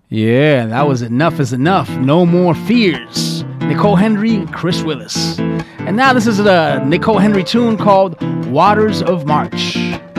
Yeah, that was Enough is Enough. No More Fears. Nicole Henry, Chris Willis. And now this is a Nicole Henry tune called Waters of March.